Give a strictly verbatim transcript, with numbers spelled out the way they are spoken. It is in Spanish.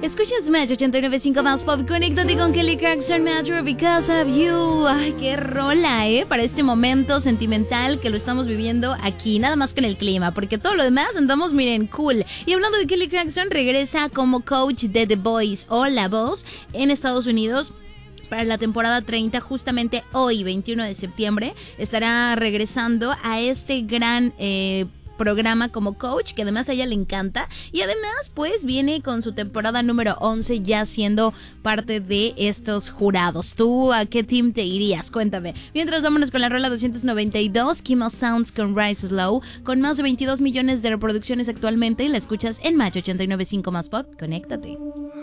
Escuchas Match ochenta y nueve punto cinco más pop. Conéctate con Kelly Clarkson, Metro Because of You. Ay, qué rola, ¿eh? Para este momento sentimental que lo estamos viviendo aquí, nada más con el clima, porque todo lo demás andamos, miren, cool. Y hablando de Kelly Clarkson, regresa como coach de The Voice o La Voz en Estados Unidos. Para la temporada treinta, justamente hoy, veintiuno de septiembre, estará regresando a este gran eh, programa como coach, que además a ella le encanta. Y además, pues, viene con su temporada número once ya siendo parte de estos jurados. ¿Tú a qué team te irías? Cuéntame. Mientras, vámonos con la rola doscientos noventa y dos, Kimmel Sounds con Rise Slow, con más de veintidós millones de reproducciones actualmente. Y la escuchas en Match ochenta y nueve punto cinco más pop. Conéctate.